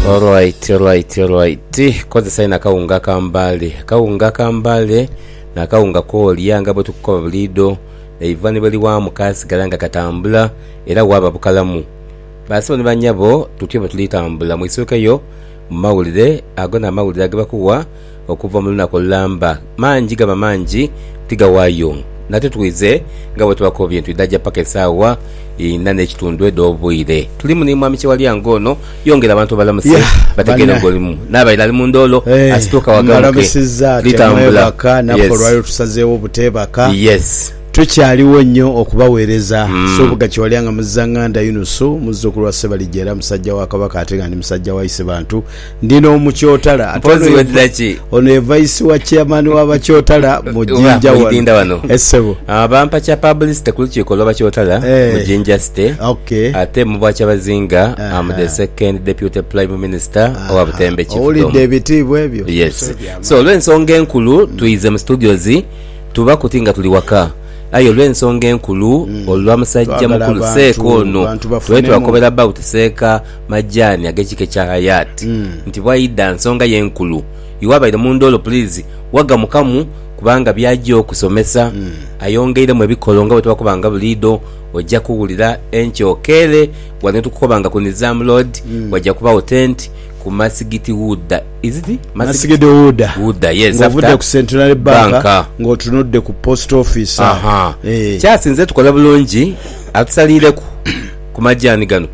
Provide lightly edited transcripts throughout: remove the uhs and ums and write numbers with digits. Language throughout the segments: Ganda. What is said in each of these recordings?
Alright. Kozesa ina kawunga kambale na kawunga kolyanga bwe tukukoba bulido eivani bali wa mukasi galanga katambula era waba bukalamu basi ne banyabo tutyo tulitambula mwisokeyo mawulire agona mawulire agabakuwa okuva mu lunako lamba manji gaba manji tiga wayo nate tuize ngabo twakobye twidajja paka sawa inane kitundu edobwire tuli mu nimwa michewali yangono yongera abantu balamuse bategena ngolimu nabayira ali mundolo asitoka wagaruke litambula na polwayo tusazeewo butebaka yes tukyaliwo nnyo okubaweereza so bugakiwalyanga muzanganda Yunusu muzzukulu wa Sebalijera musajja wa Kabaka ate nga ndi musajja wa Isebantu ndino omukyotala ono vice wa chairman w'abakyotala mu Jinja wano essebo abampa cha publicity kulikikola bakyotala mu Jinja state ate mu bwacha bazinga am the second deputy prime minister wa Butembe chief oli debitibwe ebyo yes so lwensonga enkulu tuize mu studios tuba kutinga tuli waka ayo lwensonga enkulu olwa musajja mukulu seekono twetu akobera about seeka majani agekike kya hayati nti bwaida nsonga yenkulu iwabaire mundolo please waga mukamu kubanga byajjo okusomesa ayongeire mu bikolonga bwe twakubanga bulido ojja kuwulira enkyokere wane tukubanga ku Nizam Road wajja kuba tent ku Masigiti Wuda is it Masigiti Wuda yes after ku Central Bank ngotunudde ku post office kyasinze tukola bulungi atusalire ku majani gano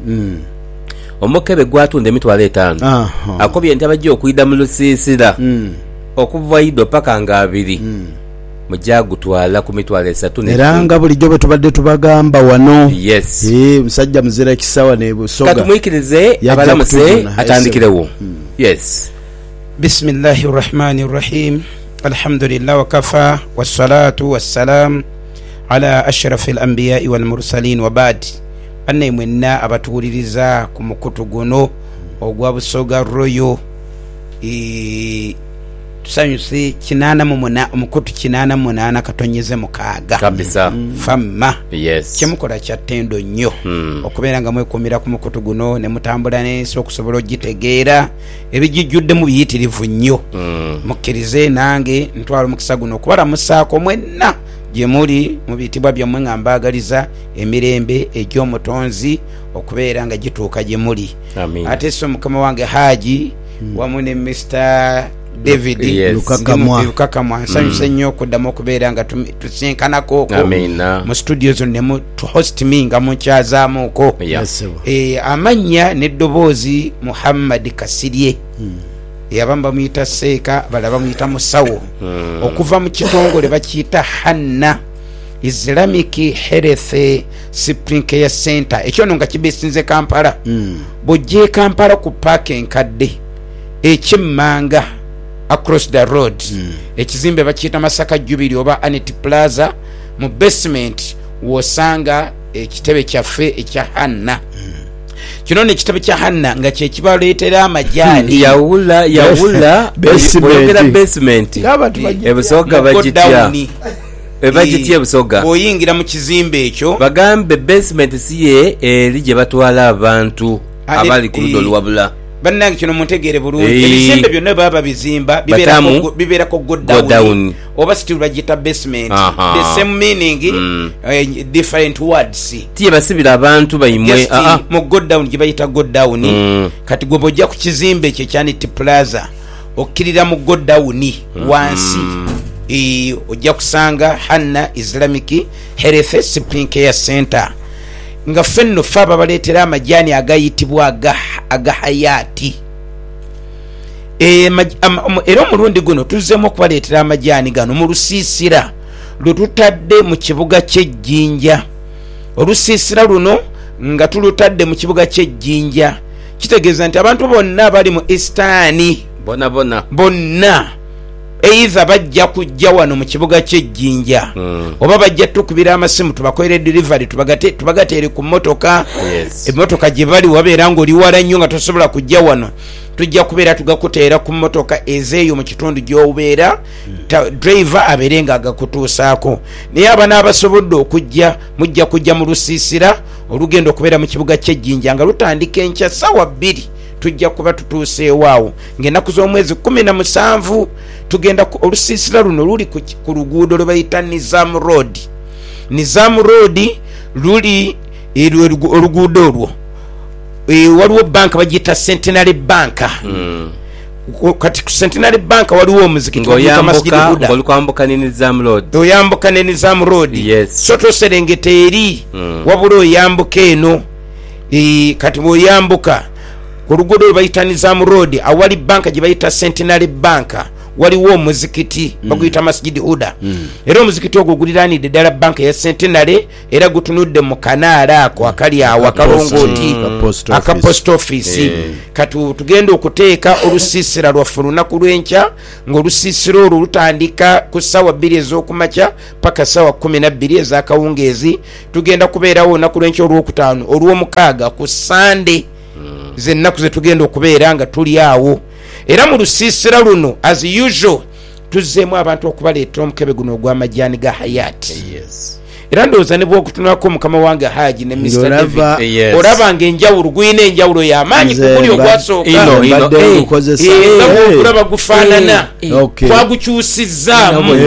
omukebe gwatunda emitwalo 5 akobye nti abajja okuyida mu Lusisira okuva ido paka nga 2 mujagutwala ku mitwalo 3 eranga bulijjo betubadde tubagamba wano yes musajja muzira kisawa ne busoga katumwikirize abalamuse atandikirewo yes bismillahir rahmanir rahim alhamdulillah wa kafa wassalatu wassalam ala ashrafil anbiya'i wal mursalin wa ba'd anne mwenna abatuuliriza ku mukutu guno ogwa busoga royo tusanyuse kinana mumuna omukutu kinana munana katonyeze mukaaga kabisa famma yes kimukola kya tendo nnyo okubeera nga mwekumira ku mukutu guno ne mutambula n'ensi okusobola ogitegeera ebijjudde mu biyitirivu nnyo mukkirize nange ntwala omukisa guno okubalamusaako mwenna gye muli mu bitibwa byammwe nga mbaagaliza emirembe egy'omutonzi okubeera nga gituuka gye muli ate so mukama wange Haji wamu ne Mr. David Lukakamwa nsanyuse nnyo okuddamu okubeera nga tusinkanako mu studio zo ne mu host me nga munkyazaamuuko amannya n'eddoboozi Muhammad Kasirye abamu bamuyita Seeka balaba bamuyita Musawo okuva mu kitongole bakiyita Hanna Islamic Health Spring Care Center ekyo nga kibesinze Kampala bojje Kampala ku park enkadde ekimmanga across the road ekizimbe bakiyita Masaka Jubilee oba Anet Plaza mu basement wosanga ekitebe kyaffe ekya Hanna kino ne kitebe kya Hanna nga kye kibaleetera amajani yawula basement ebusoga bagitya ebagitye ebusoga oyingira mu kizimbe ekyo bagambe basement siye eri gye batwala abantu abali ku ludo lwabula bannange kino muntegeere bulungi ebizimbe byonna baba bizimba bibeerako godown oba still bagita basement the same meaning different words tiye basibira abantu bayimwe mu godown gye bayita godown kati gwe bojja ku kizimbe ekyo Anet Plaza okkirira mu godown wansi ojja kusanga Hanna Islamic Health Spring Care Center nga fenno faba baleetera amajani agayitibwa aga hayati era omulundi guno tuzzeemu okubaleetera amajani gano mu Lusiisira lututadde mu kibuga ky'Ejjinja olusiisira luno nga tulutadde mu kibuga ky'Ejjinja kitegeeza nti abantu bonna bali mu Eastani bonna either bajja kujja wano mu kibuga ky'Ejjinja oba bajja tukubira amasimu tubakolere delivery tubagatere ku motoka emotoka gye bali wabeera ng'oli wala nnyo nga tosobola kujja wano tujja kubeera tugakuteera ku motoka ezeeyo mu kitundu gy'obeera driver abeere nga agakutuusaako naye abana abasobodde okujja mujja kujja mu Lusiisira olugendo okubeera mu kibuga ky'Ejjinja nga lutandika enkya ssaawa 2 tujja kuba tutuuseewaawo ng'ennaku z'omwezi 17 tugenda olusiisira luno luli ku luguudo lwe bayita Nizam Road luli oluguudo olwo waliwo banka bagiyita Centenary Bank. Kati ku Centenary Bank waliwo omuzikiti ng'oyambuka ne Nizam Road. Oyambuka ne Nizam Road. Yes. So toserengeta eri wabula oyambuka eno. Kati bw'oyambuka ku luguudo lwe bayita Nizam Road awali banka gye bayita Centenary Bank waliwo omuzikiti baguyita Masjid Huda. Era omuzikiti ogwo guliraanidde ddala banka ya Centenary era gutunudde mu kanaala ako akali awo akalongooti aka post office. Kati tugenda okuteeka olusiisira lwaffe olunaku lw'enkya ng'olusiisira olwo lutandika ku ssaawa 2 ez'okumakya paka ssaawa 12 ez'akawungeezi. Tugenda kubeerawo olunaku lw'enkya olwokutaano olw'omukaaga ku Sande z'ennaku ze tugenda okubeera nga tuli awo. Era mu lusiisira luno as usual tuzzeemu abantu okubaleetera omukebe guno ogw'amajaani ga Hayati. Era ndowooza ne bw'okutunulako mukama wange Haji ne Mr. David olaba ng'enjawulo guyina enjawulo y'amaanyi ku guli ogwasooka olaba gufaanana twagukyusizzaamu.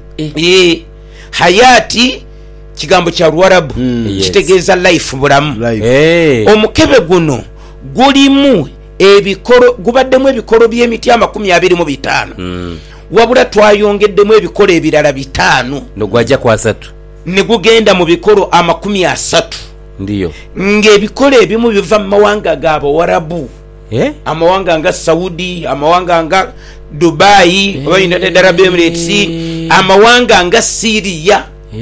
Hayati kigambo kya Luwarabu kitegeeza life bulamu. Omukebe guno gulimu gubaddemu ebikolo by'emiti 25 wabula twayongeddemu ebikolo ebirala 5 nogwajja kwa 3 ne gugenda mu bikolo 30. ndiyo ng'ebikolo ebimu biva mu mawanga g'Abawarabu, amawanga nga Saudi, amawanga nga Dubai oba United Arab Emirates, amawanga nga Syria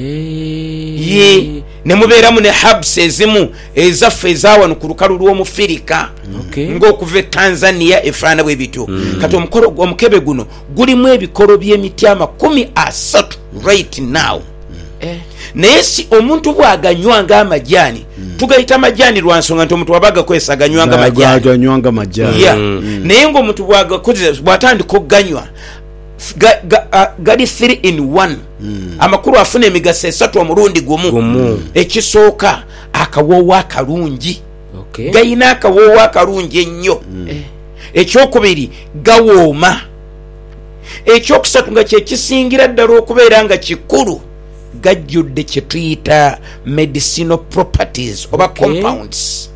ne mubeeramu ne hubs ezimu ezaffe ezawano ku lukalu lw'omufirika ng'okuva Tanzania efaana bwe bityo. Kati omukebe guno gulimu ebikolo by'emiti 30 right now. Naye si omuntu bw'aganywanga amajaani tugayita majaani lwa nsonga nti omuntu wabaga kwesa aganywanga majaani. Naye ng'omuntu bw'agakozesa bw'atandika okuganywa gali 3 in 1. Amakulu afuna emigaso 3 omulundi gumu. Ekisooka akawoowo akalungi, gayina akawoowo akalungi ennyo. Ekyokubiri gawooma. Ekyokusatu nga kyekisingira ddala okubeera nga kikulu gajjudde kye tuyita medicinal properties oba compounds.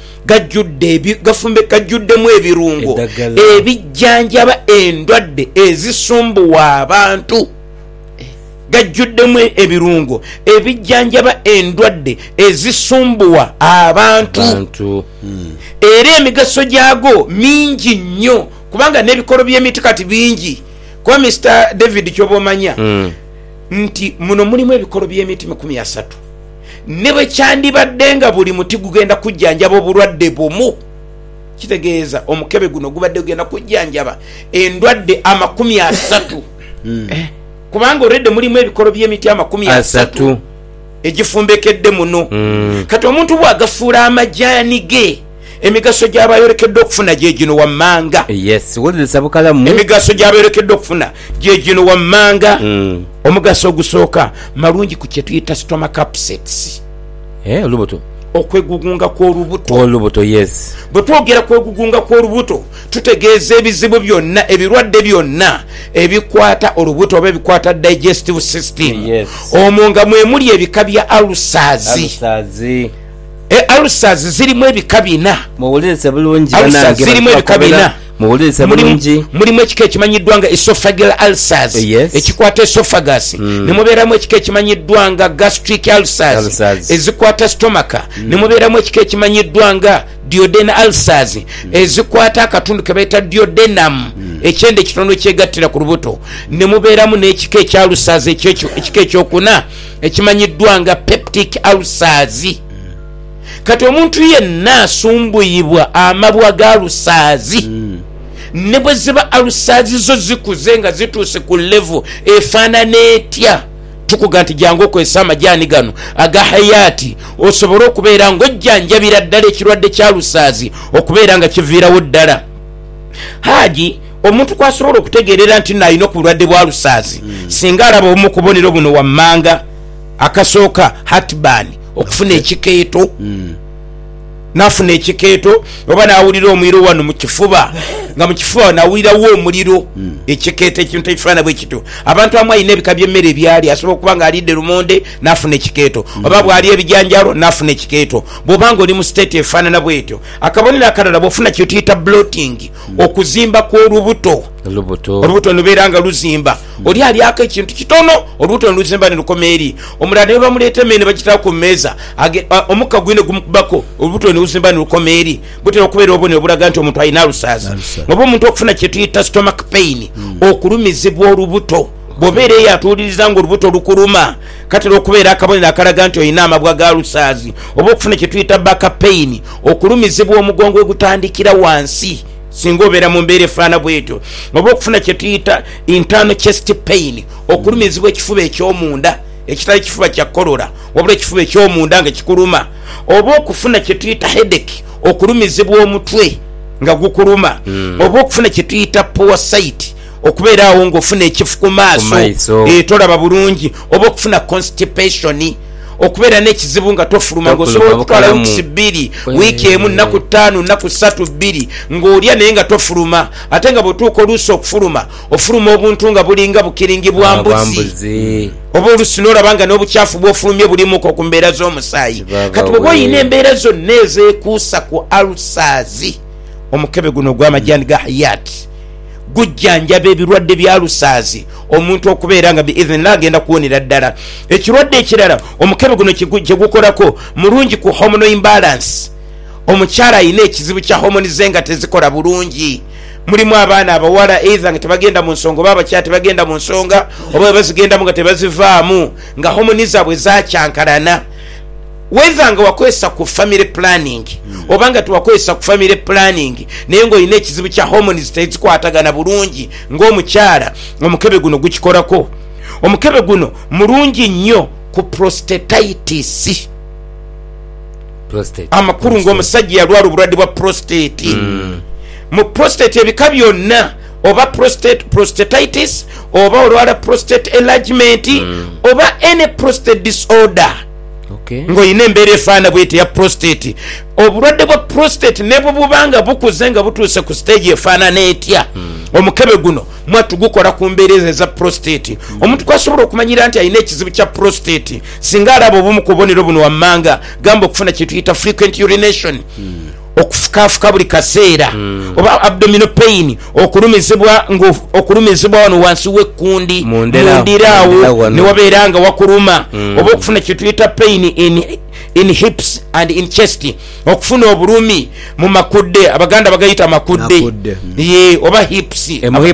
Gajjuddemu ebirungo ebijjanjaba endwadde ezisumbuwa abantu. Gajjuddemu ebirungo ebijjanjaba endwadde ezisumbuwa abantu. Era emigaso gyago mingi nnyo kubanga n'ebikolo by'emiti kati bingi. Kuba Mr. David kyoba omanya nti muno mulimu ebikolo by'emiti 30. Ne bwe kyandibadde nga buli muti gugenda kujjanjaba obulwadde bumu, kitegeeza omukebe guno gubadde gugenda kujjanjaba endwadde 30. Kubanga olwedde mulimu ebikolo by'emiti 30 egifumbekedde muno. Kati omuntu bw'agafuula amajaani ge emigaso gy'abayolekedde okufuna gye gino wammanga. Emigaso gy'abayolekedde okufuna gye gino wammanga. Omugaso ogusooka malungi ku kye tuyita stomach upsets. Olubuto okwegugunga kw'olubuto. Bwe twogera kwegugunga kw'olubuto tutegeeza ebizibu byonna ebirwadde byonna ebikwata olubuto oba ebikwata digestive system. Omwo nga mwe muli ebika bya ulcers. Ulcers zirimu ebika 4. muwulirize bulungi zirimu ebika 4. muwulirize bulungi. Mulimu ekika ekimanyiddwa nga esophageal ulcers ekikwata esophagus. Ne mubeeramu ekika ekimanyiddwa nga gastric ulcers ezikwata stomach. Ne mubeeramu ekika ekimanyiddwa nga duodenal ulcers ezikwata akatundu ke bayita duodenum ekyende ekitono ekyegattira ku lubuto. Ne mubeeramu n'ekika ekya ulcers ekika ekyokuna ekimanyiddwa nga peptic ulcers. Kati omuntu yenna asumbuyibwa amabwa ga ulcers ne bwe ziba ulcers zo zikuze nga zituuse ku level efaanana etya, tukuga nti jangu okozesa amajaani gano aga Hayati osobole okubeera ng'ojjanjabira ddala ekirwadde kya ulcers okubeera nga kiviirawo ddala. Haji omuntu kwasobola okutegeerera nti nayina ku bulwadde bwa ulcers singa alaba omu ku bubonero buno wammanga. Akasooka heartburn, okufuna ekikeeto. nafuna ekikeeto oba nawulira omuliro wano mu kifuba nga mu kifuba nawulirawo omuliro ekikeeto ekintu ekifaana bwe kito abantu amu alina ebika by'emmere byali asobola okuba nga alidde lumonde nafuna ekikeeto oba bwali ebijanjalo nafuna ekikeeto bw'obanga oli mu state efaanana bwetyo akabonero akalala bw'ofuna kye tuyita bloating okuzimba kw'olubuto olubuto lubeera nga luzimba oli alyako ekintu kitono olubuto noluzimba ne lukoma eri omulala ne bamuleeta emmere ne bagitala ku mmeeza omukka gwine gumukubako olubuto ne luzimba ne lukoma eri butera okubeera obubonero obulaga nti omuntu alina alusaazi oba omuntu okufuna kye tuyita stomach pain okulumizibwa olubuto bw'obeera eyo atuuliriza nga olubuto lukuluma katera okubeera akabonero akalaga nti olina amabwa ga lusaazi oba okufuna kye tuyita back pain okulumizibwa omugongo gutandikira wansi singa obeera mu mbeera efaana bwetyo oba okufuna kye tuyita internal chest pain okulumizibwa ekifuba eky'omunda ekitali kifuba kya kolora wabula ekifuba eky'omunda nga kikuluma oba okufuna kye tuyita headache okulumizibwa omutwe nga gukuluma oba okufuna kye tuyita poor sight okubeera awo ng'ofuna ekifu ku maaso tolaba bulungi oba okufuna constipation okubeera n'ekizibu nga tofuluma ng'osobola okutwala wiiki 2 wiiki emu nnaku 5 nnaku 3 2 ng'olya naye nga tofuluma ate nga bw'otuuka oluusi okufuluma ofuluma obuntu nga bulinga bukiringi bwa mbuzi oba oluusi n'olaba nga n'obukyafu bw'ofulumye bulimuko ku mbeera z'omusaayi kati bw'oba oyina embeera zonna ezeekuusa ku alusaazi omukebe guno gw'amajani ga hayati gujjanjaba ebirwadde bya lusaazi omuntu okubeera nga biidhinillah agenda kuwonera ddala ekirwadde ekirala omukebe guno kye gukolako mulungi ku hormonal imbalance omukyala ayina ekizibu kya homoni ze nga tezikola bulungi mulimu abaana abawala either nga tebagenda mu nsonga oba abakyala tebagenda mu nsonga oba bazigendamu nga tebazivaamu nga homoni zaabwe zakyankalana whether nga wakozesa ku family planning obanga tuwakozesa ku family planning naye ng'olina ekizibu kya hormones tezikwatagana bulungi ng'omukyala omukebe guno gukikolako omukebe guno mulungi nnyo ku prostatitis amakulu ng'omusajja yalwala obulwadde bwa prostate mu prostate ebika byonna oba prostatitis oba olwala prostate enlargement oba any prostate disorder ng'olina embeera efaana bwete ya prostate obulwadde bwa prostate ne bwe bubanga bukuze nga butuuse ku stage efaanana etya omukebe guno mwattu gukola ku mbeera eza prostate omuntu kwasobola okumanyira nti alina ekizibu kya prostate singa alaba obumu ku bubonero buno wammanga gamba okufuna kye tuyita frequent urination okufukaafuka buli kaseera oba abdominal pain okulumizibwa wano wansi w'ekkundi mundiraawo ne wabeera nga wakuluma oba okufuna kye tuyita pain in hips and in chest okufuna obulumi mu makudde abaganda bagayita makudde oba hips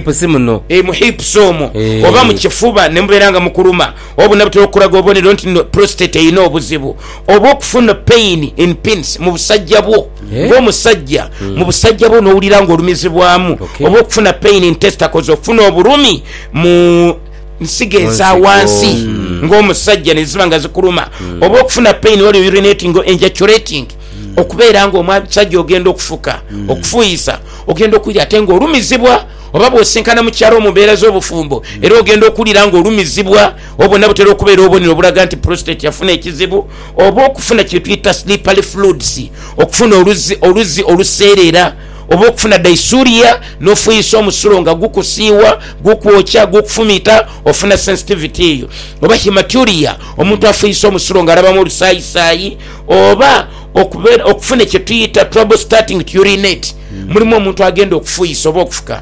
mu hips omwo oba mu kifuba ne mubeera nga mukuluma obuna butera okulaga obubonero nti prostate erina obuzibu oba okufuna pain in pins mu busajja bwo ng'omusajja mu busajja bwo n'owulira ng'olumizibwamu oba okufuna pain in testicles okufuna obulumi mu nsiga eza wansi ng'omusajja ne ziba nga zikuluma oba okufuna pain wali urinating ejaculating okubeera ng'omusajja ogenda okufuka okufuuyisa ogenda okulya ate ng'olumizibwa oba bw'osinkana mu kyalo mu mbeera z'obufumbo era ogenda okulira ng'olumizibwa obwonna butera okubeera obubonero obulaga nti prostate yafuna ekizibu oba okufuna kye tuyita slippery fluids okufuna oluzzi oluseerera oba okufuna dysuria n'ofuuyisa omusulo nga gukusiiwa gukwokya gukufumita ofuna sensitivity eyo oba hematuria omuntu afuuyisa omusulo ng'alabamu olusaayisaayi oba okufuna kye tuyita trouble starting to urinate mulimu omuntu agenda okufuuyisa oba okufuka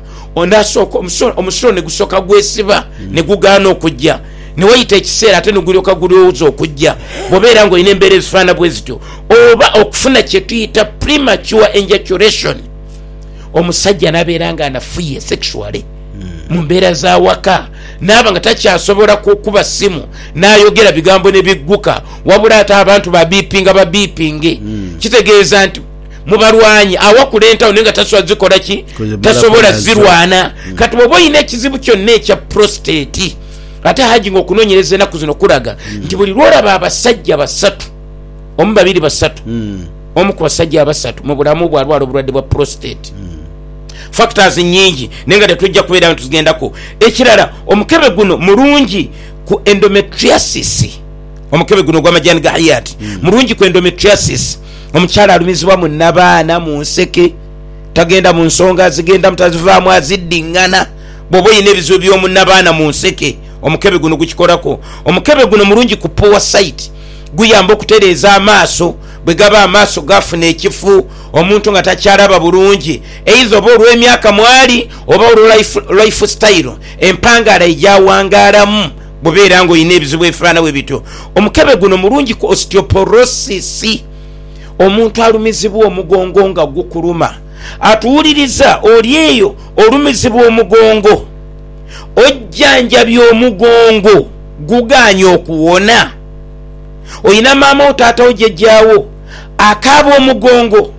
omusulo ne gusooka gwesiba ne gugaana okujja ne wayita ekiseera ate negulyoka gulyowooza okujja bw'obeera ng'olina embeera ezifaana bwe zityo oba okufuna kye tuyita premature ejaculation omusajja n'abeera nga anafuye sexually mu mbeera za waka n'aba nga takyasobola kukuba simu n'ayogera bigambo ne bigguka wabula ate abantu babipinge kitegeeza nti mubalwanyi awakulentawo naye nga tasobola zikola ki tasobola zirwana kati bw'oba olina ekizibu kyonna ekya prostate ate haji ng'okunoonyereza ennaku zino kulaga nti buli lwolaba abasajja 3 omu 2 3 omu ku basajja 3 mu bulamu bwalwala obulwadde bwa prostate factors nyingi naye nga tetujja kubeera nga tuzigendako ekirala omukebe guno mulungi ku endometriasis omukebe guno gw'amajani ga hayati mulungi ku endometriasis omukyala alumizibwa mu nabaana mu nseke tagenda mu nsonga zigenda mutazivaamu aziddiŋŋana bw'oba oyina ebizibu by'omu nabaana mu nseke omukebe guno gukikolako. Omukebe guno mulungi ku power site, guyamba okutereeza amaaso bwe gaba amaaso gafuna ekifu omuntu nga takyalaba bulungi eizo oba olw'emyaka mwali oba olwa lifestyle empangala ejawangaalamu bwebeera nga olina ebizibu ebifaana bwe bityo. Omukebe guno mulungi ku osteoporosis, omuntu alumizibwa omugongo nga gukuluma atuwuliriza oli eyo olumizibwa omugongo ojjanjabya omugongo guganya okuwona. Oyina maama wo taata wo jjajjaawo akaaba omugongo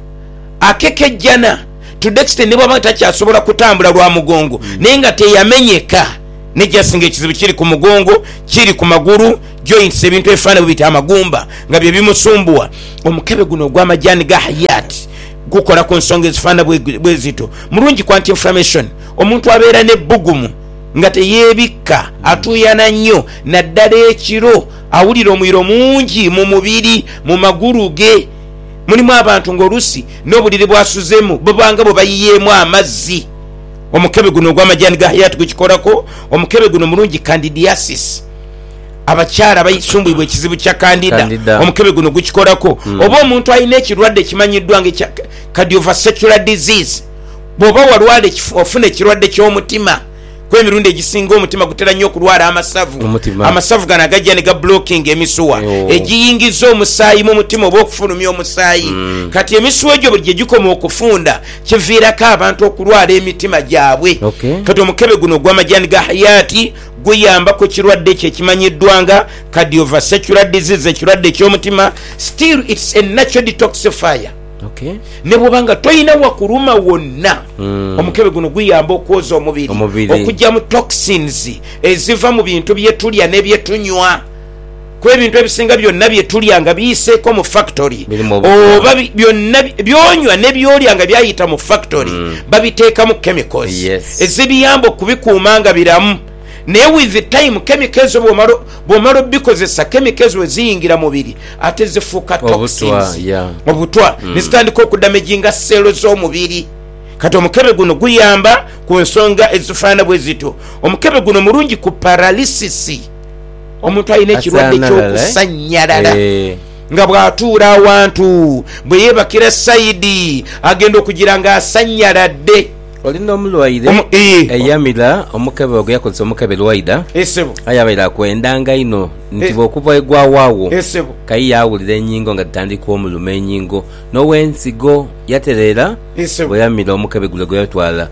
akekejjana to the extent ne bwaba takyasobola kutambula lwa mugongo naye nga teyamenyeka nejasinga ekizibu kiri ku mugongo kiri ku magulu joints ebintu ebifaana bwebita amagumba nga bye bimusumbuwa. Omukebe guno ogw'amajjaani ga hayat gukola ku nsonga ezifaana bwe zito. Mulungi ku anti-inflammation. Omuntu abeera n'ebbugumu nga teyeebikka atuuyana nnyo naddala ekiro awulira omuliro mungi mu mubiri mu magulu ge. Mulimu abantu ng'olusi n'obuliri bwasuzemu bubanga bwe bayiyeemu amazzi. Omukebe guno ogw'amajjaani ga hayat gukikolako. Omukebe guno mulungi candidiasis, abakyala bayisumbuyibwa ekizibu kya kandida omukebe guno gukikolako. Oba omuntu alina ekirwadde ekimanyiddwa nga cardiovascular disease, bw'oba walwala ofuna ekirwadde ky'omutima kw'emirundi egisinga omutima gutera nnyo okulwala amasavu gano agajja ne ga blocking emisuwa egiyingiza omusaayi mu mutima oba okufulumya omusaayi. Kati emisuwa egyo buli gye gikoma okufunda kiviirako abantu okulwala emitima gyabwe. Kati omukebe guno ogw'amajjaani ga hayati guyamba ku kirwadde ekyo ekimanyiddwa nga cardiovascular disease, ekirwadde eky'omutima. Still it's a natural detoxifier. Ne bw'obanga toyina wakuluma wonna omukebe guno guyamba okwoza omubiri okujja mu toxins eziva mu bintu bye tulya ne bye tunywa. Kuba ebintu ebisinga byonna bye tulya nga biyiseeko mu factory oba byonna byonywa ne byolya nga byayita mu factory babiteekamu chemicals ezibiyamba okubikuuma nga biramu. Naye with the time chemicals bw'omala obikozesa chemicals we ziyingira mubiri ate zifuuka toxins obutwa ne zitandika okudamaginga seelo z'omubiri. Kati omukebe guno guyamba ku nsonga ezifaana bwe zito. Omukebe guno mulungi ku paralysis, omuntu alina ekirwadde ky'okusannyalala nga bw'atuula awantu bwe yeebakira sayidi agenda okugira ng'asanyaladde. Olina omulwaire eyamira omukebe ogwo yakozesa omukebe lwaida ayabaire akwendanga ino nti bw'okuva egwawaawo kayi yawulira ennyingo nga tutandika omuluma ennyingo n'ow'ensigo yatereera bwe yamira omukebe gulo gwe yatwala.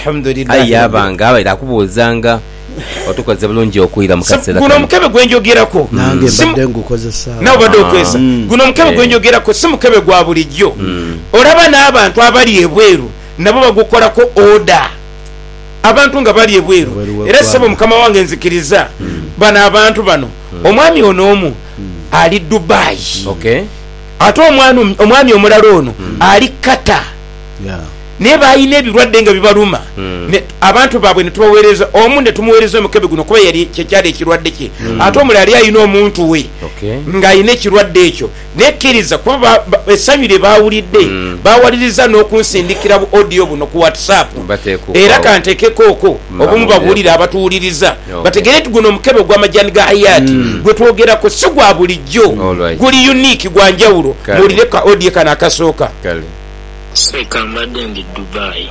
Ayi yabanga abaire akubuuzanga otukoze bulungi okuyira mu kaseera guno omukebe gwenjogerako nange badde ngukozesa nawe badde okwesa guno omukebe gwenjogerako si mukebe gwa bulijjo. Olaba n'abantu abali ebweru nabo bagukolako oda abantu nga bali ebweru. Era sebo mukama wange nzikiriza bano abantu bano omwami onoomu ali Dubai ate omwami omulala ono ali Qatar naye bayina ebirwadde nga bibaluma abantu baabwe ne tubaweereza omu ne tumuweereza omukebe guno kuba yali kyekyali ekirwadde kye ate omulala yali alina omuntu we ng'alina ekirwadde ekyo nekkiriza kuba essanyu lye baawulidde baawaliriza n'okunsindikira bu audio buno ku WhatsApp era kanteekeko okwo obumu babuulira abatuwuliriza bategere nti guno omukebe gw'amajjaani ga hayati gwe twogerako si gwa bulijjo guli unique gwa njawulo muwulire ka audio kano akasooka. Sekambadde ndi Dubai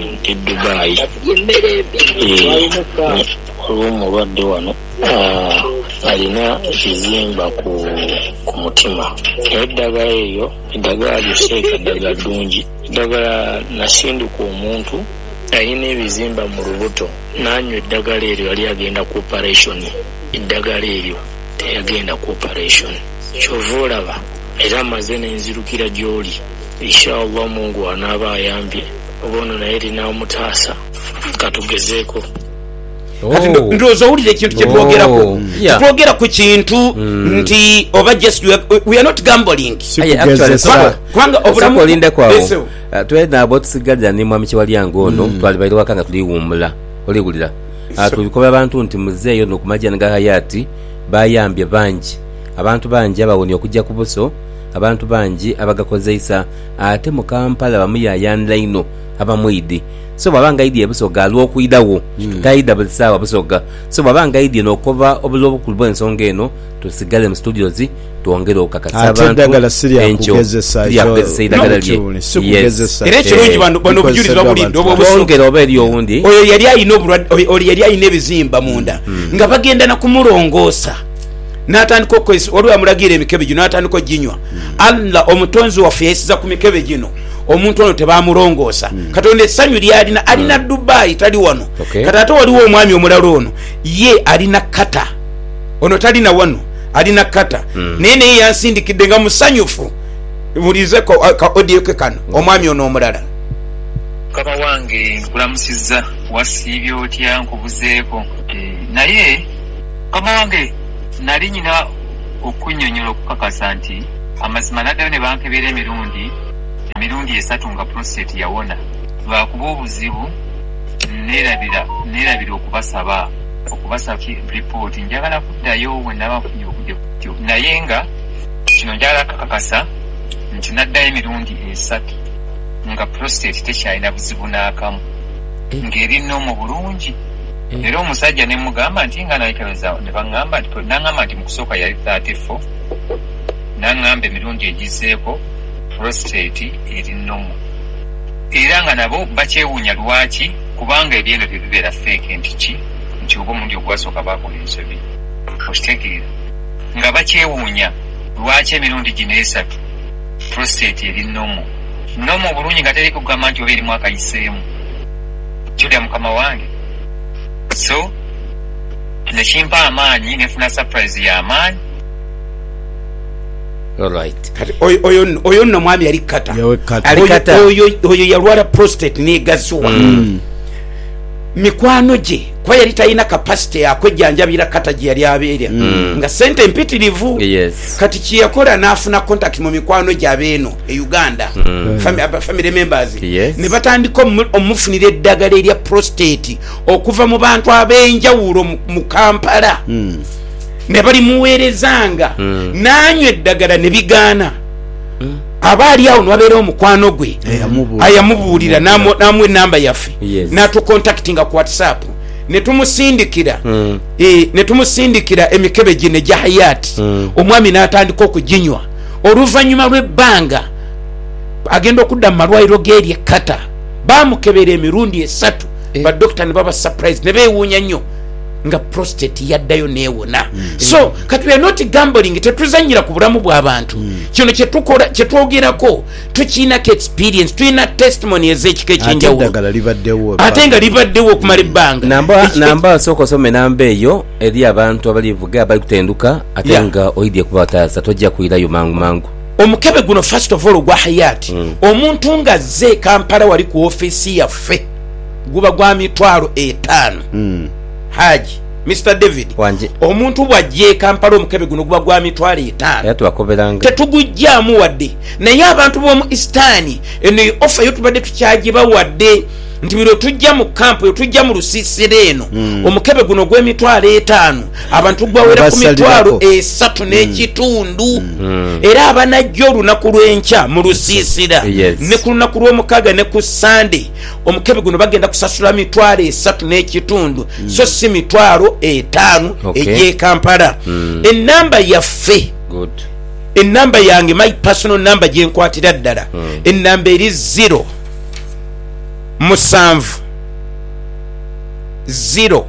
olw'omulwadde wano alina ekizimba ku mutima naye eddagala eryo eddagala lyoseeka ddagala ddungi. Eddagala nasinduka omuntu alina ebizimba mu lubuto n'anywa eddagala eryo yali agenda ku operation. Eddagala eryo teyagenda ku operation. Kyova olaba era amaze nenzirukira gy'oli. Inshallah Mungu anaaba ayambye obono naye linaamutaasa katugezeeko. Ndowooza owulira ekintu kye twogerako twogera ku kintu nti oba just we are not gambling kubanga obulamu olindekwawo twena abo tusigadde ne mwami Kyewalyange ono twali baire waka nga tuliwummula oliwulira tulikoba abantu nti muzeeyo n'okumajjaani ga hayati bayambye bangi abantu bangi abawoni okujja ku buso abantu bangi abagakozeisa ate mu Kampala bamuyayandira ino abamwidi so babanga idi ebusoga alw'okwirawo tayida buli ssaawa busoga so babanga idi n'okuba obulobo ku lw'ensonga eno tusigale mu studios twongere okukakasa abantu ate eddagala siryakugezesa eddagala lye era ekirungi bano bujulizi babulidde obwongera oba eri owundi oyo yali ayina obulwadde oyo yali ayina ebizimba munda nga bagenda nakumulongoosa n'atandika okwesa waliwo amulagira emikebe gino n'atandika oginywa Allah omutonzi waffe yesiza ku mikebe gino omuntu ono tebamulongoosa katonda essanyu lyalina alina Dubai tali wano kati ate waliwo omwami omulala ono ye alina kata ono talina wano alina kata naye yansindikidde nga musanyufu mulize ka audio ke kano omwami ono omulala kaba wange nkulamusizza wasiibye otya nkubuzeeko naye kaba wange nali nyina okunnyonnyola okukakasa nti amazima naddayo ne bankebera emirundi 3 nga prostate yawona lwakuba obuzibu neerabira okubasaba report njagala kuddayo wenaba funye okujja kutyo naye nga kino njagala kakakasa nti naddayo emirundi 3 nga prostate tekyalina buzibu n'akamu ng'eri nnomu bulungi era omusajja ne mugamba nti nga nayikebeza ne baŋŋamba naŋŋamba nti mu kusooka yali 34 naŋŋamba emirundi egizeeko prostate eri nnomu era nga nabo bakyewuunya lwaki kubanga ebyeno tebibeera fake nti oba omundi ogwasooka bakola ensobi okitegeera nga bakyewuunya lwaki emirundi gino 3 prostate eri nnomu obulungi nga teri kugamba nti oba erimu akayiseemu kyolya mukama wange so nekimpa amaanyi nefuna surprise y'amaanyi. Alright. Oyo nno mwami yali kata. Oyo yalwala prostate negazwa. Mikwano gye kwa yali talina capacity yakwejjanjabira kata gye yali abeera nga sente mpitirivu. Kati kiyakola n'afuna contact mu mikwano gy'abeeno e Uganda family members ne batandika omufunira eddagala erya prostate okuva mu bantu ab'enjawulo mu Kampala ne bali muweerezanga n'anywa eddagala ne bigaana abaali awo nwabeera omukwano gwe ayamubuulira namwe enamba yaffe n'atukontaktinga ku WhatsApp netumusindikira emikebe gino egya Hayat omwami n'atandika okuginywa oluvannyuma lw'ebbanga agenda okudda mu malwaliro g'eri ekkata baamukebera emirundi 3 badokita ne baba surprise ne beewuunya nnyo nga prostate yaddayo neewona. So kati we are not gambling, tetuzanyira ku bulamu bw'abantu. Kino kyetwogerako tukiinako experience, tulina testimony ez'ekika ekyenjawulo ate nga libaddewo okumala ebbanga. Namba asooka osome namba eyo eri abantu abalivuga abali kutenduka ate nga oyidye kubataasa tojja kuyirayo mangu. Omukebe guno first of all ogwa Hayat omuntu nga zze Kampala wali ku office yaffe guba gwa $5,000 Haji Mr. David omuntu bwajje Kampala omukebe guno guba gwa $5,000 tetugujjaamu wadde naye abantu b'omu Eastani eno offer yo tubadde tukyagiba wadde nti biro tujja mu kampu yo tujja mu lusiisira eno omukebe guno gw'emitwalo 5 abantu gwawera ku mitwalo 3 n'ekitundu era abanajja olunaku lw'enkya mu lusiisira ne ku lunaku lw'omukaaga ne ku Sunday omukebe guno bagenda kusasula mitwalo 3 n'ekitundu so si mitwalo 5 egy'e Kampala. Ennamba yaffe ennamba yange my personal number gye nkwatira ddala ennamba eri 0 musanvu 0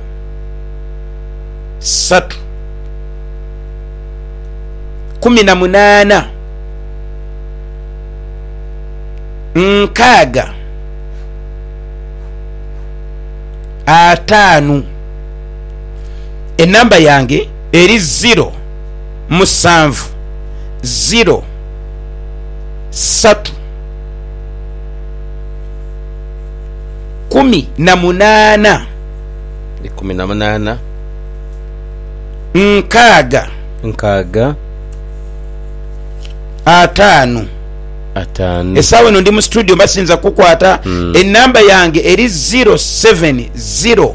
3 18 nkaaga 5. Enamba yange eri 0 musanvu 0 3 18 nkaaga 5. Esaawa eno ndi mu studio basinza kukwata enamba yange eri 0703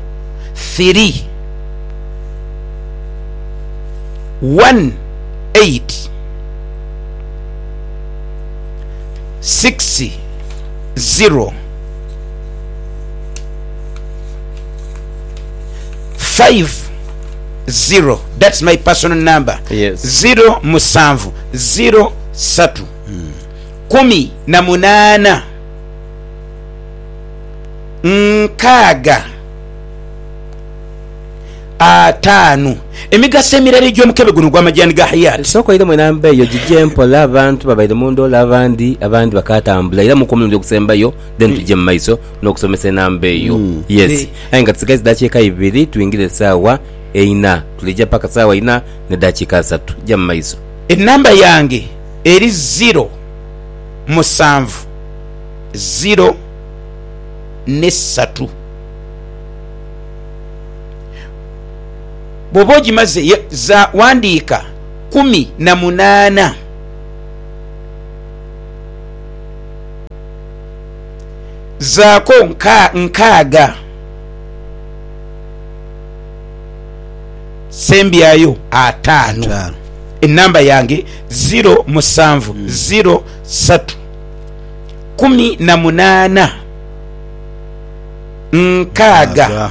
18 60 50. That's my personal number. Yes. 0 musanvu 0 3 18 nkaaga 5. Emigaso emirala egy'omukebe guno gw'amajani ga Hayat sokoire mwenamba eyo gijje mpola abantu babaire mundola abandi bakatambula era mu community okusembayo then tujje mu maiso n'okusomesa enamba eyo. Yes aye nga tusigaze dakiika 2 tuyingire saawa 4 tulijja paka saawa 4 ne dakiika 3 jja mu maiso. Enamba yange eri 0 7 0 ne 3 bwoba ogimaze za wandiika 18 zaako nkaaga sembyayo 5. Enamba yange 0 7 0 3 18 nkaaga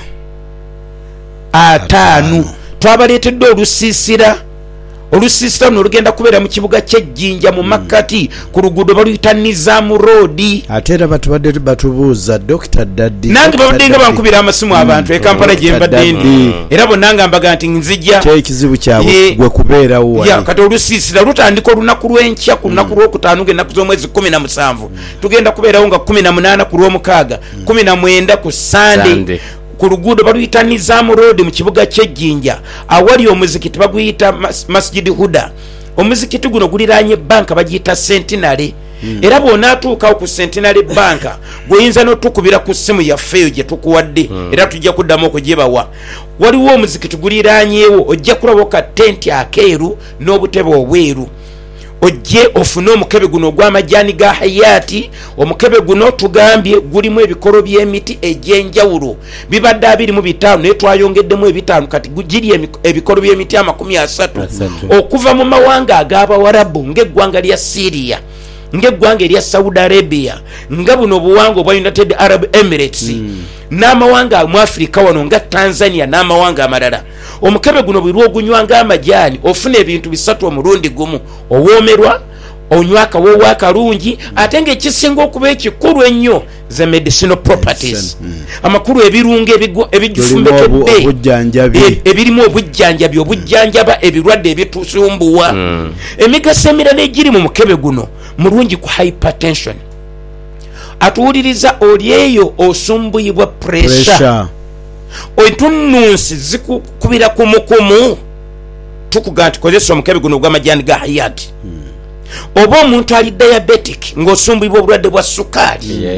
5. Twabaleetedde olusiisira luno olugenda kubeera mu kibuga ky'Ejjinja mu Makati ku luguudo baluyita Nizaamu Road. Ate era batubadde batubuuza Dr. Daddy nange babadde nga bankubira amasimu abantu e Kampala gye mbadde ndi era bonna nga mbaga nti nzija ekizibu kyabwe gwe kubeerawo kati olusiisira lutandika olunaku lw'enkya ku lunaku lw'okutaano ng'ennaku z'omwezi 17 tugenda kubeerawo nga 18 ku lw'omukaaga 19 ku Sunday ku luguudo baluyita Nizaamu Road mu kibuga ky'Ejjinja awali omuzikiti baguyita Masjid Huda. Omuzikiti guno guliraanye banka bagiyita Centenary era bw'onaatuukawo ku Centenary banka gw'oyinza n'otukubira ku ssimu yaffeeyo gye tukuwadde era tujja kuddamu okugyebawa. Waliwo omuzikiti guliraanyeewo ojja kulabo ka tenti akeeru n'obutebe obweru ojje ofune omukebe guno ogw'amajani ga Hayati. Omukebe guno tugambye gulimu ebikolo by'emiti egy'enjawulo bibadde 25 naye twayongeddemu 5 kati giri ebikolo by'emiti 30 okuva mu mawanga ag'Abawarabu ng'eggwanga lya Syria ng'eggwanga erya Saudi Arabia nga buno obuwanga obwa United Arab Emirates n'amawanga mu Afrika wano nga Tanzania n'amawanga amalala. Omukebe guno bwe lwogunywa ng'amajani ofuna ebintu 3 omulundi gumu owoomerwa onywa akawoowo akalungi ate ng'ekisinga okuba ekikulu ennyo ze medicinal properties amakulu ebirungo ebigifumbetedde ebirimu obujjanjabi obujjanjaba ebirwadde ebitusumbuwa. Emigaso emirala egiri mu mukebe guno mulungi ku hypertension. Atuwuliriza oli eyo osumbuyibwa pressure otununsi zikukubira kumukumu tukuga nti kozesa omukebe guno ogw'amajani ga Hayati. Oba omuntu ali diabetic ng'osumbuyibwa obulwadde bwa sukaali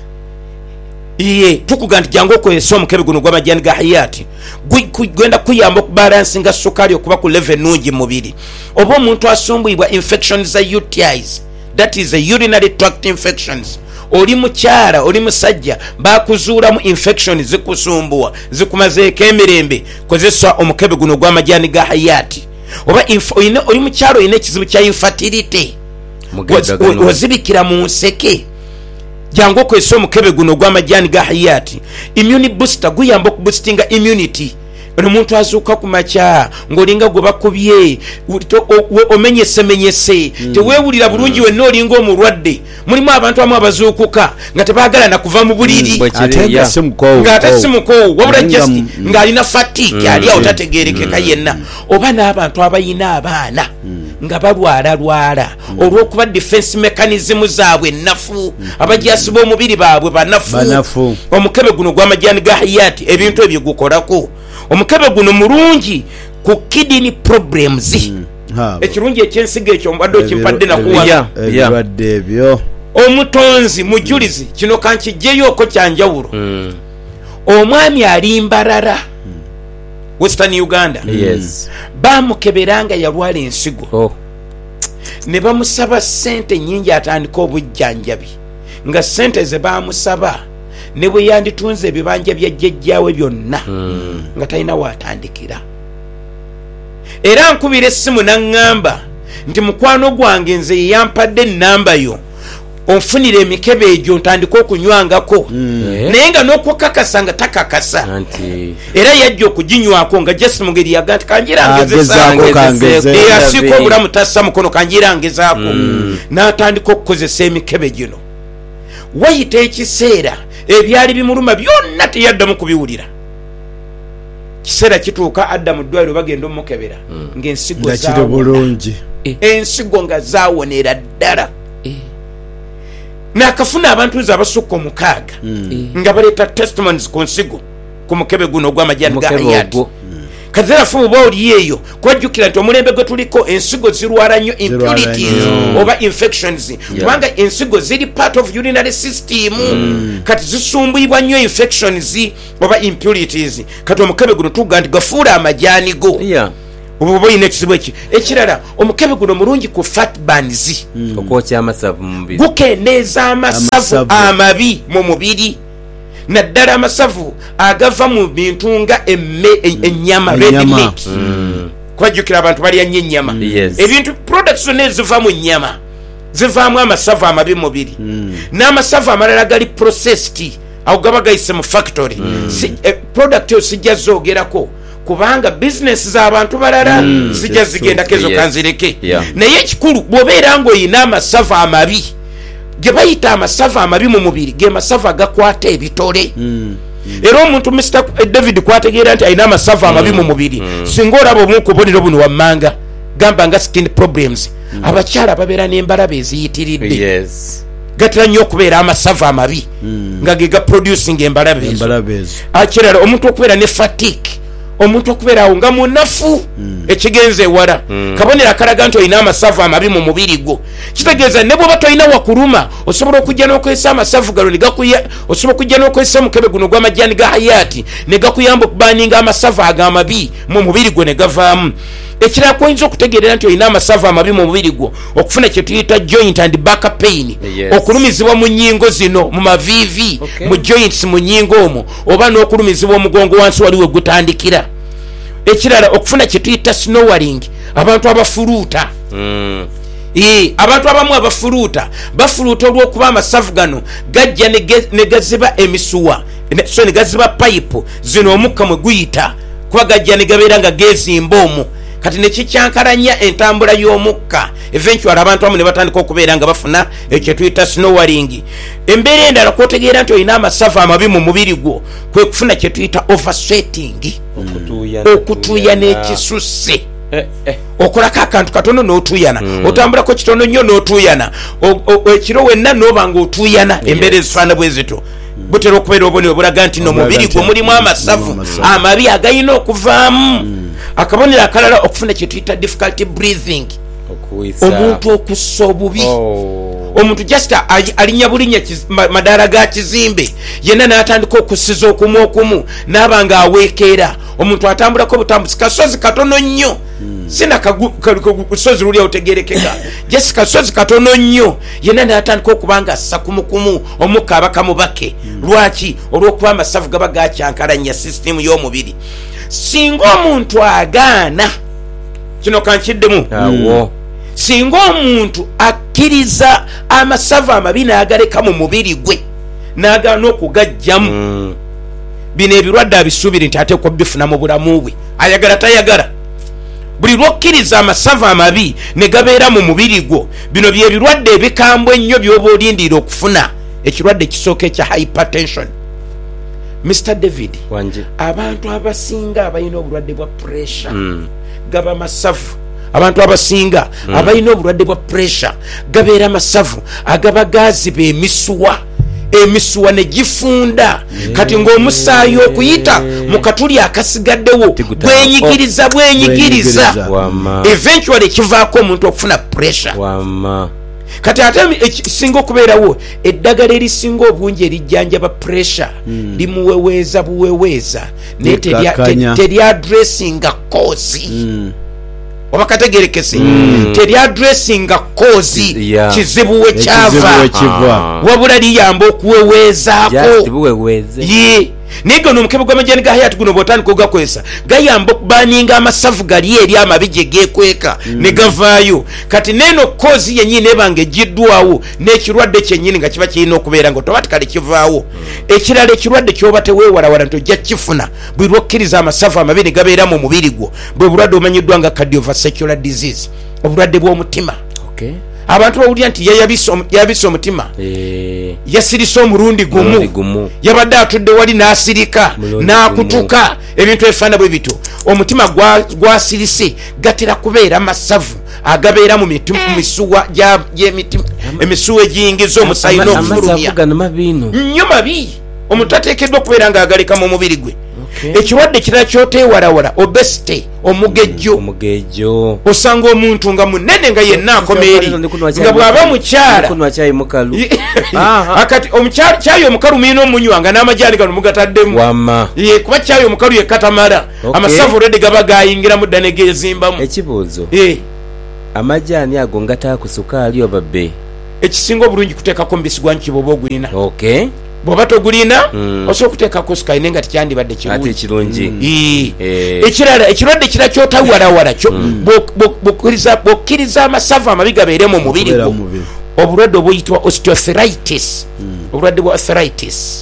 tukuga nti jangu okozesa omukebe guno ogw'amajani ga Hayati gwenda kuyamba okubalansinga sukaali okuba ku level ennungi mubiri. Oba omuntu asumbuyibwa infections za UTIs, that is the urinary tract infections. Oli mukyala oli musajja bakuzuulamu infection zikusumbuwa zikumazeeko emirembe kozesa omukebe guno ogw'amajani ga Hayati. Oba oli mukyala olina ekizibu kya infertility ozibikira mu nseke jangu okozesa omukebe guno ogw'amajani ga Hayati. Immune booster guyamba okuboostinga immunity. Omuntu azuuka ku makya ng'olinga gwe bakubye omenyese teweewulira bulungi wenna olinga omulwadde. Mulimu abantu abamu abazuukuka nga tebaagala na kuva mu buliri ng'ate si mukoowu wabula just ng'alina fatigue ali awo tategeerekeka yenna. Oba n'abantu abayina abaana nga balwala olw'okuba defense mechanism zaabwe nnafu abajasiba omubiri baabwe banafu. Omukebe guno gw'amajani ga Hayati ebintu ebyo gukolako. Omukebe guno mulungi ku kidney problems. Ekirungi ekyensiga ekyo mbadde okimpadde nakuwa ebirwadde ebyo. Omutonzi mujulizi kino kankijjeyo ko kyanjawulo. Omwami ali Mbarara Western Uganda bamukeberanga yalwala ensigo ne bamusaba ssente nnyingi atandika obujjanjabi nga ssente ze bamusaba ne bwe yanditunze ebibanja bya jjajjaawe byonna nga talina waatandikira. Era nkubira essimu n'aŋŋamba nti mukwano gwange nze yampadde ennamba yo onfunira emikebe egyo ntandika okunywangako naye nga n'okukakasa nga takakasa era yajja okuginywako nga just mugeri yaga nti kanjirangezaako obulamu tassa mukono kanjirangezaako n'atandika okukozesa emikebe gino. wayita ekiseera ebyali bimuluma byonna teyaddamu kubiwulira. kiseera kituuka adda mu ddwaliro bagenda omukebera ng'ensigo bulungi ensigo nga zaawonera ddala. nakafuna abantu nze abasukka 6 nga baleeta testimonies ku nsigo ku mukebe guno ogw'amajani ga hayati. kazerafu oba oli eyo kwajjukira nti omulembe gwe tuliko ensigo zirwala nnyo impurities oba infections kubanga ensigo ziri part of urinary system kati zisumbuyibwa nnyo infections oba impurities. kati omukebe guno tuga nti gafuula amajani go oba oyina ekizibu eki. ekirala omukebe guno mulungi ku fat burns okwokya amasavu mu mubiri gukendeeza amasavu amabi mu mubiri naddala amasavu agava mu bintu nga ennyama red meat. kwajjukira abantu balya nnyo ennyama ebintu products zonna eziva mu nnyama zivaamu amasavu amabi mu mubiri n'amasavu amalala gali processed awo gaba gayise mu factory. product eyo sijja zoogerako kubanga business z'abantu balala zijja zigendako ezo kanzireke. naye ekikulu bw'obeera ng'oyina amasavu amabi ge bayita amasavu amabi mu mubiri ge masavu agakwata ebitole. era omuntu Mr. David kwategeera nti alina amasavu amabi mu mubiri singa olaba omukubonero buno wammanga gamba nga skin problems abakyala babeera n'embalaba eziyitiridde gatera nnyo okubeera amasavu amabi nga ge gaproducing embalaba ezo. akirala omuntu okubeera ne fatigue omuntu okubeera awo nga munafu ekigenze ewala kabonero akalaga nti olina amasavu amabi mu mubiri gwo. kitegeeza ne bwoba tolina wakuluma osobola okujja n'okozesa amasavu gano osobola okujja n'okozesa omukebe guno gw'amajani ga hayati ne gakuyamba okubaninga amasavu ag'amabi mu mubiri gwo ne gavaamu. ekirala kwoyinza okutegeerera nti olina amasavu amabi mu mubiri gwo okufuna kye tuyita joint and back pain okulumizibwa mu nnyingo zino mu maviivi mu joints mu nnyingo omwo oba n'okulumizibwa omugongo wansi wali we gutandikira. ekirala okufuna kye tuyita snowering abantu abafuluuta. abantu abamu abafuluuta bafuluuta olw'okuba amasavu gano gajja ne gaziba emisuwa so ne gaziba payipu zino omukka mwe guyita kuba gajja ne gabeera nga gezimba omwo kati nekikyankalanya entambula y'omukka eventually abantu abamu ne batandika okubeera nga bafuna ekyo tuyita snowering. embeera endala kwotegeera nti olina amasavu amabi mu mubiri gwo kwe kufuna kye tuyita oversweating okutuuya n'ekisusse. okolako akantu katono n'otuuyana otambulako kitono nnyo n'otuuyana ekiro wenna n'oba ng'otuuyana embeera ezifaana bwe zito butera okubeera obubonero bulaga nti n'omubiri gwo mulimu amasavu amabi agayina okuvaamu. akabonero akalala okufuna kye tuyita difficulty breathing omuntu okussa obubi. omuntu just alinya bulinya madaala ga kizimbe yenna n'atandika okussiza okumu n'aba nga aweekeera. omuntu atambulako butambuzi kasozi katono nnyo sina kasozi luli otegerekeka just kasozi katono nnyo yenna n'atandika okuba nga assa kumukumu omukka abakamubake. lwaki? olw'okuba amasavu gaba gakyankalanya sisitemu y'omubiri. singa omuntu agaana kino kankiddemu singa omuntu akkiriza amasavu amabi n'agaleka mu mubiri gwe n'agaana okugajjamu bino ebirwadde abisuubire nti ate kubifuna mu bulamu bwe ayagala tayagala. buli lwokkiriza amasavu amabi ne gabeera mu mubiri gwo bino bye birwadde ebikambwe ennyo by'oba olindira okufuna. ekirwadde kisooka ekya hypertension. Mr. David abantu abasinga abalina obulwadde bwa pressure gaba masavu. abantu abasinga abalina obulwadde bwa pressure gabeera masavu agaba gaziba emisuwa ne gifunda. kati ng'omusaayi okuyita mu katuli akasigaddewo bwenyigiriza eventually kivaako omuntu okufuna pressure. kati ate ekisinga okubeerawo eddagala erisinga obungi erijjanjaba pressure limuweweeza buweweeza naye teryadressinga cause. oba kategerekese teryadressinga cause kizibu we kyava wabula liyamba okuweweezaako. naye gano omukebe gw'amajani ga hayati guno bw'otandika ogakozesa gayamba okubaninga amasavu gali eri amabi gye geekweka ne gavaayo. Kati neeno koozi yennyini ebanga egiddwawo n'ekirwadde kyennyini nga kiba kirina okubeera nga otoba tikale kivaawo. Ekirala ekirwadde ky'oba teweewalawala nti ojja kifuna bwe lwokkiriza amasavu amabi ne gabeera mu mubiri gwo, bwe bulwadde omanyiddwa nga cardiovascular disease, obulwadde bw'omutima. Abantu bawulira nti yabisa omutima, yasirisa omulundi gumu, yabadde atudde wali n'asirika n'akutuka, ebintu ebifaana bwe bito. Omutima gwasirise gatera kubeera masavu agabeera mu misuwa gy'emitima, emisuwa egiyingiza omusaayi n'okufulumya nnyo mabi. Omuntu ateekeddwa okubeera ng'agaleka mu mubiri gwe. Ekirwadde kirala kyoteewalawala obesity, omugejjo. Osanga omuntu nga munene nga yenna akomeeri nga bw'aba mukyala akati caayi omukalu muyina omunywanga n'amajaani gano mugataddemu kuba caayi omukalu yekatamala amasavu olwedde gaba gayingiramu dda ne gezimbamu. Ekibuuzo, amajaani ago ngataku sukaali oba bbe? Ekisinga obulungi kuteekako mubisi gwa nkibo oba ogulina. Bw'oba togulina osobola okuteekako sukaali naye nga tekyandibadde kirungi. Ekirala ekirwadde kira kyotawalawala bw'okkiriza amasavu amabi gabeere mu mubiri gwo, obulwadde obuyitibwa osteoarthritis. Obulwadde bwa arthritis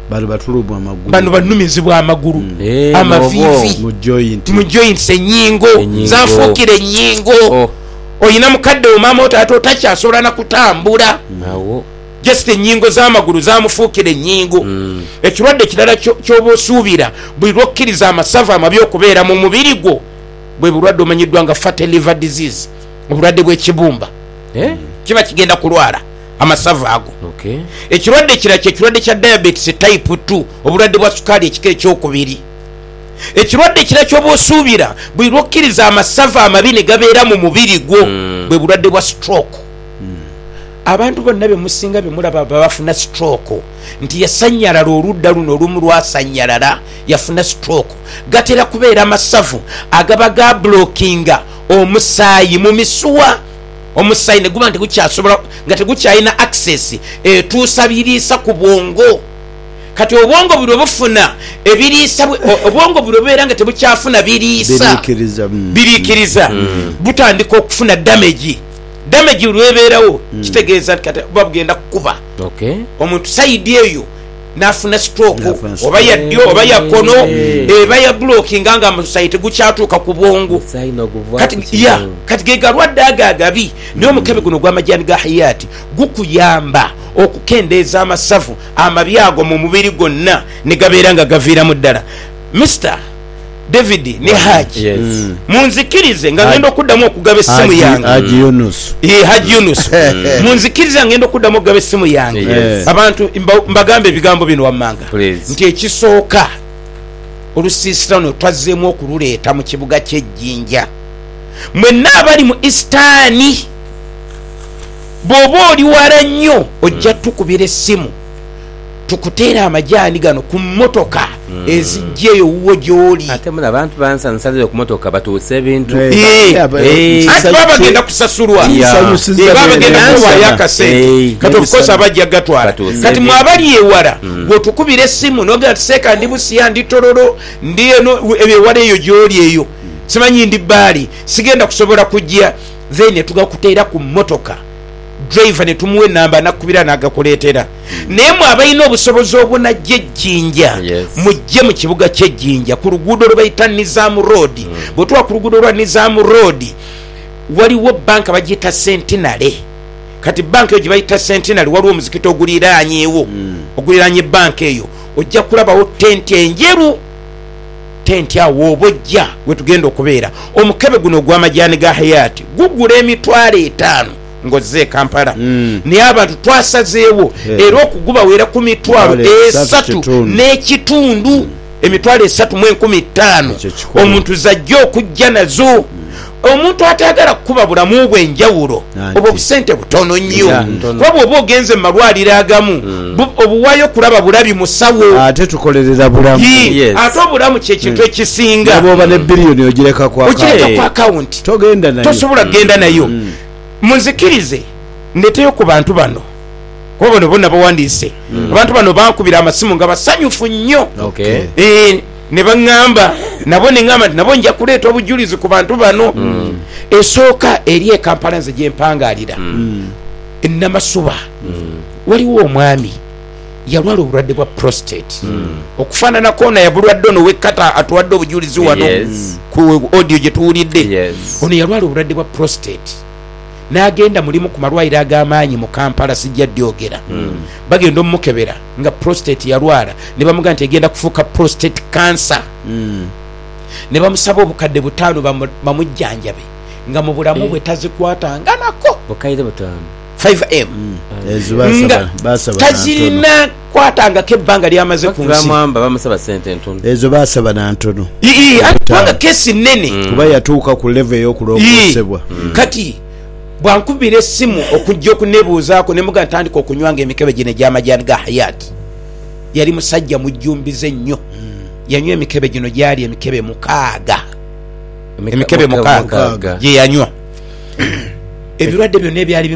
bano banumizibwa amagulu, amaviivi mu joints, ennyingo zanfuukira ennyingo. Oyina mukadde wo maama otaata otakyasobola na kutambula, just ennyingo z'amagulu zamufuukira ennyingo. Ekirwadde kirala ky'oba osuubira bwe lwokkiriza amasavu amabi okubeera mu mubiri gwo, bwe bulwadde omanyiddwa nga fatty liver disease, obulwadde bw'ekibumba. Kiba kigenda kulwala amasavu ago. Ekirwadde kirala kyekirwadde kya diabetes type 2, obulwadde bwa sukaali ekika ekyokubiri. Ekirwadde kira ky'oba osuubira bwe lwokkiriza amasavu amabi ne gabeera mu mubiri gwo, bwe bulwadde bwa stroke. Abantu bonna bemusinga bemulaba bafuna stroke nti yasanyalala oludda luno olumu lwasanyalala yafuna stroke. Gatera kubeera amasavu agaba ga blockinga omusaayi mu misuwa. Omusaayi ne guba nti gukyasobola nga tegukyalina access etuusa biriisa ku bwongo. Kati obwongo buli bufuna ebiriisa, obwongo buli bubeera nga tebukyafuna biriikiriza butandika okufuna damage lwebeerawo. Kitegeeza nti kati buba bugenda kukuba omuntu sayidi eyo n'afuna stroke, oba ya ddyo oba ya kkono, eba ya blockinga nga amusaayi tegukyatuuka ku bwongo. Kati ge galwadde ago agabi. Naye omukebe guno gw'amajaani ga hayati gukuyamba okukendeeza amasavu amabi ago mu mubiri gwonna ne gabeera nga gaviiramu ddala. Mr. David ne Haji, munzikirize nga ngenda okuddamu okugaba essimu yange. Haji Yunus, munzikirize ngenda okuddamu okugaba essimu yange. Abantu mbagambe ebigambo bino wammanga nti ekisooka olusiisirano twazzeemu okululeeta mu kibuga ky'Ejjinja. Mwenna abali mu Eastani, bw'oba oli wala nnyo ojja tukubira essimu tukuteera amajaani gano ku mmotoka ezijjeyo wuwo gy'oli. Ate muna abantu bansansalira ku mmotoka batuuse ebintu. Ate baba bagenda kusasulwa, baba bagenda kuwaayo akasente. Kati of course abajja gatwala. Kati mwabali ewala bw'otukubira essimu n'ogenda tuseeka ndi Busiya, ndi Tororo, ndi eno ewala eyo gy'oli eyo, simanyi ndi Bbaali, sigenda kusobola kujja, then tugakuteera ku mmotoka. Driver ne tumuwe enamba nakubira n'agakuleetera. Naye mwe abalina obusobozi obunajja Ejjinja, mujje mu kibuga ky'Ejjinja ku luguudo lwe bayita Nizaamu Road. Bwe tuwa ku luguudo lwa Nizaamu Road waliwo banka bagiyita Centenary. Kati banka eyo gye bayita Centenary waliwo omuzikiti oguliraanyeewo, oguliraanye banka eyo. Ojja kulabawo tenti enjeru, tenti awo obojja we tugenda okubeera. Omukebe guno gw'amajaani ga hayati gugula $5,000 ngozze Kampala. Naye abantu twasazeewo era okugubaweera ku $3 n'ekitundu, $3,15,000 omuntu zajja okujja nazo. Omuntu atagala kukuba bulamu bw'enjawulo obwo busente butono nnyo, kuba bw'oba ogenze mu malwaliro agamu obuwaayo kulaba bulabi musawo, ate tukolerera bulamu. Ate obulamu kyekintu ekisinga. Bw'oba ne biliyoni ogireka ku akawunti tosobola kugenda nayo. Munzikirize ndeteyo ku bantu bano kuba bano bonna bawandiise abantu bano bankubira amasimu nga basanyufu nnyo ne baŋŋamba nabo ne ŋŋamba nti nabo nja kuleeta obujulizi ku bantu bano esooka eri ekampala nze gyempangaalira ennamasuba waliwo omwami yalwala obulwadde bwa prostate okufaananako ono yabulwadde ono wekkata atuwadde obujulizi wano ku audio gye tuwulidde ono yalwala obulwadde bwa prostate n'agenda mulimu ku malwaliro ag'amaanyi mu Kampala sijja dyogera bagenda omukebera nga prostate yalwala ne bamugamba nti egenda kufuuka prostate cancer ne bamusaba obukadde 5 bamujjanjabe nga mu bulamu bwe tazikwatanga nako 5M nga tazirina kwatangako ebbanga lyamaze ku nsi ezo basaba na ntono kubanga kesi nnene kuba yatuuka ku level y'okulongosebwa kati bwankubira essimu okujja okunebuuzaako ne muga ntandika okunywanga emikebe gino egy'amajani ga Hayat yali musajja mujjumbize nnyo yanywa emikebe gino gyali emikebe 6 emikebe 6 gye yanywa ebirwadde byonna ebyali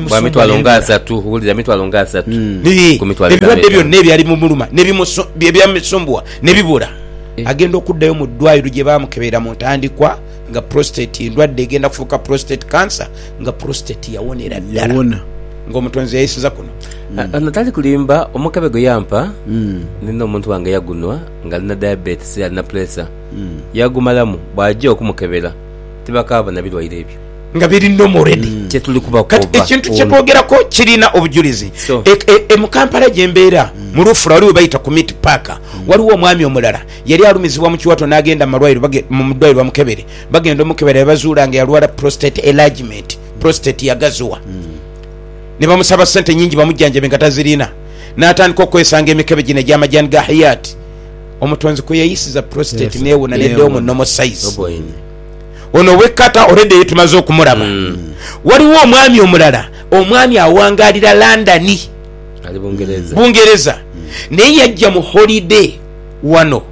ebirwadde byonna ebyali mumuluma ebyamusumbuwa ne bibula agenda okuddayo mu ddwaliro gye bamukebera mu ntandikwa nga prostate ndwadde egenda kufuuka prostate cancer nga prostate yawonera ddala ng'omutonzi yayisiza kuno natali kulimba omukebe gwe yampa nina omuntu wange yagunwa nga alina diabetes alina pressure yagumalamu bw'ajja okumukebera tibakaaba na birwaire ebyo nga biri nomoredi kati ekintu kyetwogerako kirina obujulizi mu Kampala gyembeera mu Rufura waliwe bayita ku Meat Park waliwo omwami omulala yali alumizibwa mu kiwato n'agenda mu ddwaliro bamukebere bagenda omukebera bazuula nga yalwala prostate enlargement prostate yagazuwa ne bamusaba ssente nyingi bamujjanjabe nga tazirina n'atandika okwesanga emikebe gino egy'amajani ga Hayat omutonzi kwe yayisiza prostate neewona neddewo mu normal size ono wekkata already yetumaze okumulaba waliwo omwami omulala omwami awangalira London ali Bungereza naye yajja mu holiday wano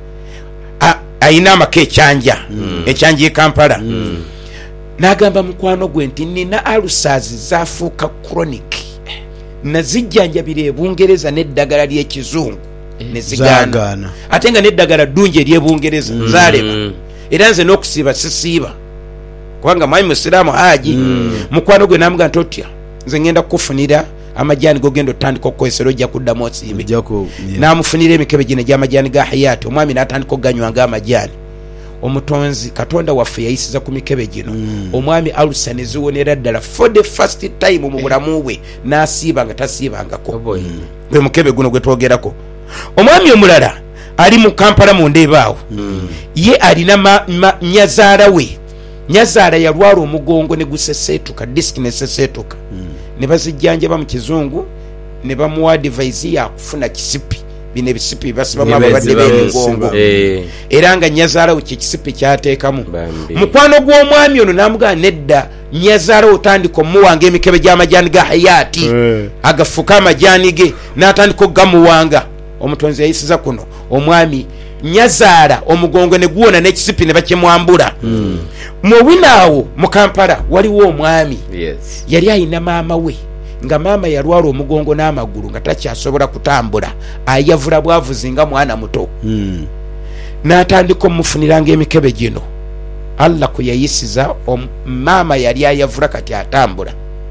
ayina amaka ekyanja ekyanja Kampala n'agamba mukwano gwe nti nina alusazi zafuuka chronic nazijjanjabira Bungereza n'eddagala ly'ekizungu ne zigaana ate nga n'eddagala ddungi ery'Ebungereza zaalema era nze n'okusiiba sisiiba kubanga mwami musiraamu Haji mukwano gwe n'amuga nti otya nze ngenda kukufunira amajani gogenda otandika okukozesa ojja kuddamu osimbe n'amufunira emikebe gino egy'amajani ga Hayat omwami n'atandika okuganywa ng'amajani omutonzi Katonda waffe yayisiza ku mikebe gino omwami alusa ne ziwonera ddala for the first time mu bulamu bwe n'asiiba nga tasiibangako gwe mukebe guno gwe twogerako omwami omulala ali mu Kampala mu ndeebaawo ye alina nyazaala we nyazaala yalwala omugongo ne guseseetuka disiki ne seseetuka ne bazijjanjaba mu kizungu ne bamuwa advice yakufuna kisipi bino ebisipi basibamu abalwadde b'emigongo era nga nyazaala we kyekisipi kyateekamu mukwano gw'omwami ono n'amugamba nedda nyazaala otandika omuwanga emikebe gy'amajani ga Hayat agafuka amajani ge n'atandika okugamuwanga omutonzi yayisiza kuno omwami nyazaala omugongo ne guwona n'ekisipi ne bakimwambula mu winaawo mu Kampala waliwo omwami yali ayina maama we nga maama yalwala omugongo n'amagulu nga takyasobola kutambula ayavula bwavuzi nga mwana muto n'atandika omufuniranga emikebe gino Allah kwe yayisiza maama yali ayavula kati atambula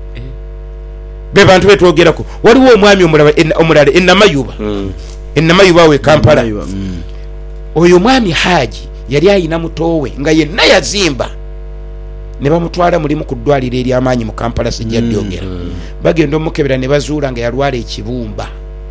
be bantu betwogerako waliwo omwami omulala Enamayuba we Kampala oyo mwami Haji yali ayina mutowe nga yenna yazimba ne bamutwala mulimu ku ddwaliro ery'amaanyi mu Kampala sijja dyogera bagenda omukebera ne bazuula nga yalwala ekibumba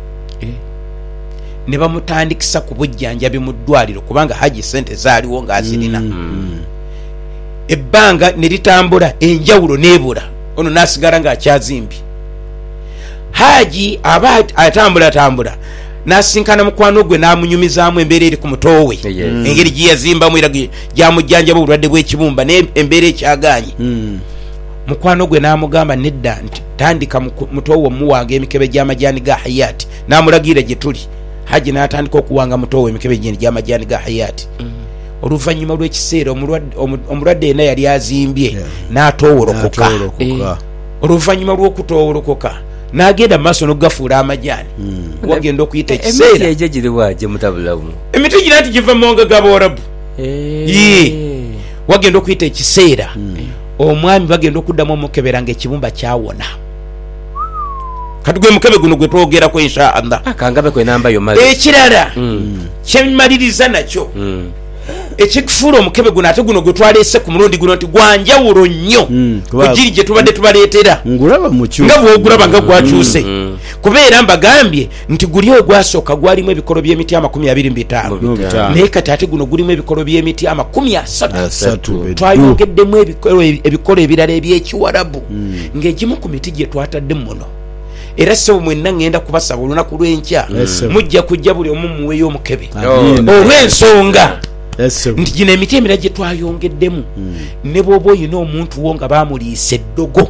ne bamutandikisa ku bujjanjabi mu ddwaliro kubanga Haji sente zaaliwo ng'azirina ebbanga ne litambula enjawulo n'ebula ono n'asigala ng'akyazimbye Haji aba atambula n'asinkana mukwano gwe n'amunyumizaamu embeera eri ku mutowe engeri gye yazimbamu era gyamujjanjaba obulwadde bw'ekibumba n'embeera ekyagaanye mukwano gwe n'amugamba nedda nti tandika mutowe omuwanga emikebe gy'amajani ga Hayat n'amulagira gye tuli Haji n'atandika okuwanga mutowe emikebe gy'amajani ga Hayat oluvannyuma lw'ekiseera omulwadde yena yali azimbye n'atoowolokoka oluvannyuma lw'okutoowolokoka n'agenda mu maaso n'okugafuula amajaani wagenda okuyita ekiseera emiti egyo giriwaje mutabulamu emiti gira nti giva muwanga g'Abawarabu wagenda okuyita ekiseera omwami bagenda okuddamu omukebera ng'ekibumba kyawona kati gwe mukebe guno gwe twogerako inshallah akangabe kwenamba yo mali ekirala kyemaliriza nakyo ekikufuula omukebe guno ate guno gwe twaleese ku mulundi guno nti gwanjawulo nnyo kugiri gye tubadde tubaleetera nga bwogulaba nga gwakyuse kubeera mbagambye nti guli ogwasooka gwalimu ebikolo by'emiti 25 naye kati ate guno gulimu ebikolo by'emiti 30 twayongeddemu ebikolo ebirala ebyekiwarabu ng'egimu ku miti gye twatadde muno era sebo mwenna ngenda kubasaba olunaku lw'enkya mujja kujja buli omu muweeyo omukebe olw'ensonga nti gino emiti emirala gye twayongeddemu ne bw'oba oyina omuntu wo nga bamuliisa eddogo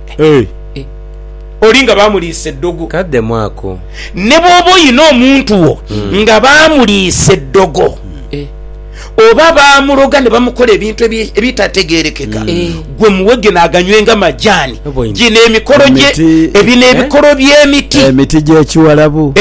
oli nga bamuliisa eddogo kaddemu ako ne bw'oba oyina omuntu wo nga bamuliisa eddogo oba bamuloga ne bamukola ebintu ebitategeerekeka gwe muwege n'aganywenga majaani gino emikolo gye ebino ebikolo by'emiti emiti gy'ekiwalabu